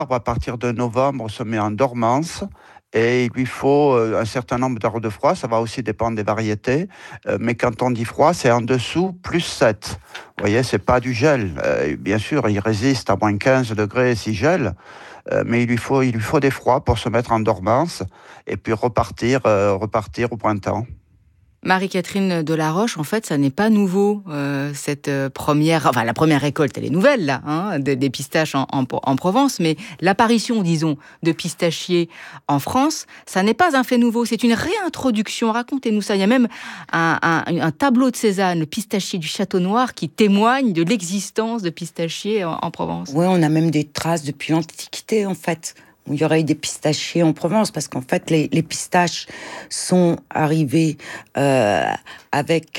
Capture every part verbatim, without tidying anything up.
à partir de novembre, se met en dormance. Et il lui faut euh, un certain nombre d'heures de froid, ça va aussi dépendre des variétés, euh, mais quand on dit froid, c'est en dessous plus sept. Vous voyez, c'est pas du gel. Euh, bien sûr, il résiste à moins quinze degrés s'il gèle, euh, mais il lui faut, il lui faut des froids pour se mettre en dormance et puis repartir, euh, repartir au printemps. Marie-Catherine Delaroche, en fait, ça n'est pas nouveau, euh, cette euh, première... Enfin, la première récolte, elle est nouvelle, là, hein, des, des pistaches en, en, en Provence, mais l'apparition, disons, de pistachiers en France, ça n'est pas un fait nouveau, c'est une réintroduction. Racontez-nous ça. Il y a même un, un, un tableau de Cézanne, le pistachier du Château Noir, qui témoigne de l'existence de pistachiers en, en Provence. Oui, on a même des traces depuis l'Antiquité, en fait. Il y aurait eu des pistachiers en Provence, parce qu'en fait, les, les pistaches sont arrivés euh, avec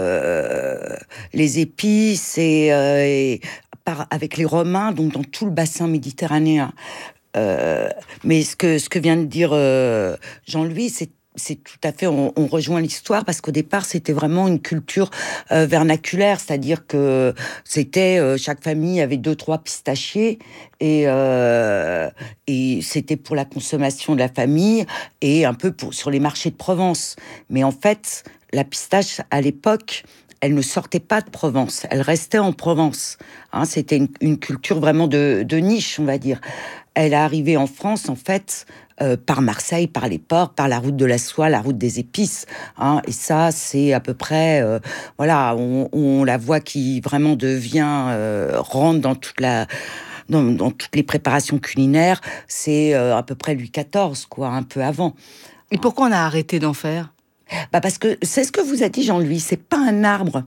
euh, les épices et, euh, et par, avec les Romains, donc dans tout le bassin méditerranéen. Euh, mais ce que, ce que vient de dire euh, Jean-Louis, c'est c'est tout à fait, on, on rejoint l'histoire, parce qu'au départ, c'était vraiment une culture euh, vernaculaire, c'est-à-dire que c'était, euh, chaque famille avait deux, trois pistachiers, et, euh, et c'était pour la consommation de la famille, et un peu pour, sur les marchés de Provence. Mais en fait, la pistache, à l'époque, elle ne sortait pas de Provence, elle restait en Provence. Hein, c'était une, une culture vraiment de, de niche, on va dire. Elle est arrivée en France, en fait, euh, par Marseille, par les ports, par la route de la soie, la route des épices. Hein, et ça, c'est à peu près... Euh, voilà, on, on la voit qui vraiment devient... Euh, rentre dans toute la... Dans, dans toutes les préparations culinaires. C'est euh, à peu près Louis quatorze, quoi, un peu avant. Et pourquoi on a arrêté d'en faire ? Bah parce que c'est ce que vous a dit Jean-Louis, c'est pas un arbre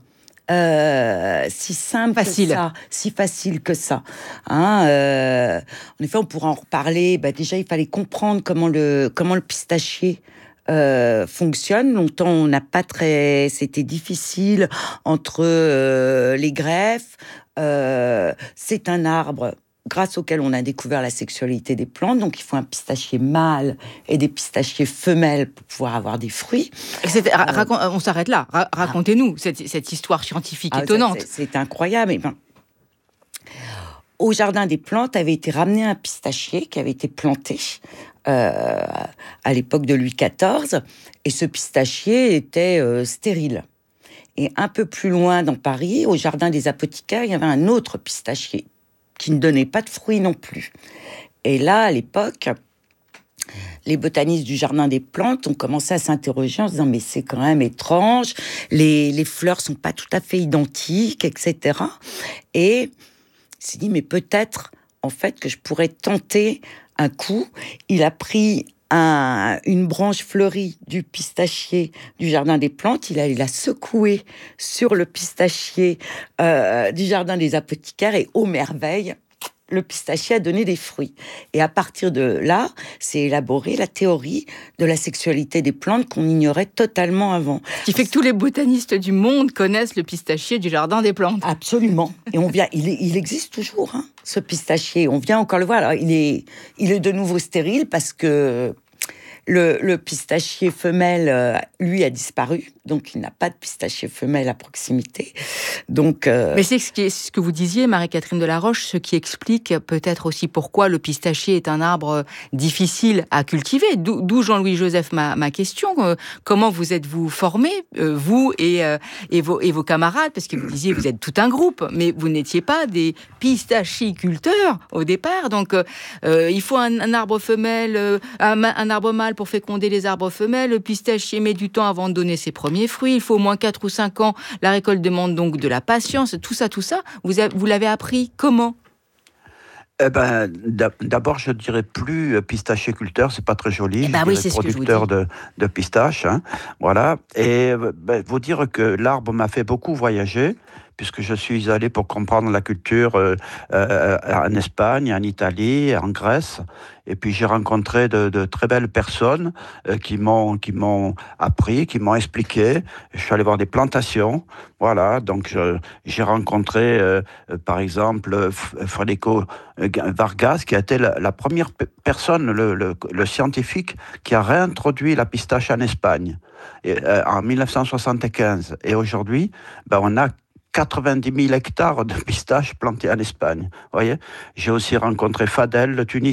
euh, si simple facile. que ça, si facile que ça. Hein, euh, en effet, on pourra en reparler. Bah déjà, il fallait comprendre comment le comment le pistachier euh, fonctionne. Longtemps, on n'a pas très, c'était difficile entre euh, les greffes. Euh, c'est un arbre grâce auquel on a découvert la sexualité des plantes. Donc, il faut un pistachier mâle et des pistachiers femelles pour pouvoir avoir des fruits. C'est, ra- racon- on s'arrête là. Ra- racontez-nous cette, cette histoire scientifique Ah, étonnante. ça, c'est, c'est incroyable. Et ben, au Jardin des Plantes avait été ramené un pistachier qui avait été planté euh, à l'époque de Louis quatorze. Et ce pistachier était euh, stérile. Et un peu plus loin dans Paris, au Jardin des Apothicaires, il y avait un autre pistachier qui ne donnait pas de fruits non plus. Et là, à l'époque, les botanistes du Jardin des Plantes ont commencé à s'interroger en se disant « mais c'est quand même étrange, les, les fleurs sont pas tout à fait identiques, et cetera » Et il s'est dit « mais peut-être, en fait, que je pourrais tenter un coup ». Il a pris un, une branche fleurie du pistachier du Jardin des Plantes, il a, il a secoué sur le pistachier euh, du Jardin des Apothicaires et, ô merveille, le pistachier a donné des fruits. Et à partir de là, c'est élaboré la théorie de la sexualité des plantes qu'on ignorait totalement avant. Ce qui fait que tous les botanistes du monde connaissent le pistachier du Jardin des Plantes. Absolument. Et on vient, il, est, il existe toujours, hein, ce pistachier. On vient encore le voir. Alors, il est, il est de nouveau stérile parce que Le, le pistachier femelle, euh, lui, a disparu. Donc, il n'a pas de pistachier femelle à proximité. Donc, euh... Mais c'est ce, qui est, ce que vous disiez, Marie-Catherine Delaroche, ce qui explique peut-être aussi pourquoi le pistachier est un arbre difficile à cultiver. D'où, d'où Jean-Louis Joseph, ma, ma question. Euh, comment vous êtes-vous formé, euh, vous et, euh, et, vos, et vos camarades? Parce que vous disiez, vous êtes tout un groupe, mais vous n'étiez pas des pistachiculteurs au départ. Donc, euh, il faut un, un arbre femelle, euh, un, un arbre mâle pour féconder les arbres femelles. Le pistachier met du temps avant de donner ses premiers fruits. Il faut au moins quatre ou cinq ans. La récolte demande donc de la patience. Tout ça, tout ça, vous, a, vous l'avez appris comment ? Eh ben, d'abord, je dirais plus pistachiculteur, c'est pas très joli. Eh ben je oui, dirais c'est ce que je vous producteur dis. de, de pistaches, hein. Voilà. Et ben, vous dire que l'arbre m'a fait beaucoup voyager, puisque je suis allé pour comprendre la culture euh, euh, en Espagne, en Italie, en Grèce. Et puis j'ai rencontré de, de très belles personnes euh, qui m'ont qui m'ont appris, qui m'ont expliqué. Je suis allé voir des plantations, voilà. Donc je, j'ai rencontré, euh, par exemple, Federico Vargas, qui a été la, la première pe- personne, le, le, le scientifique, qui a réintroduit la pistache en Espagne et, euh, en mille neuf cent soixante-quinze. Et aujourd'hui, ben on a quatre-vingt-dix mille hectares de pistaches plantés en Espagne. Vous voyez, j'ai aussi rencontré Fadel, le Tunisien.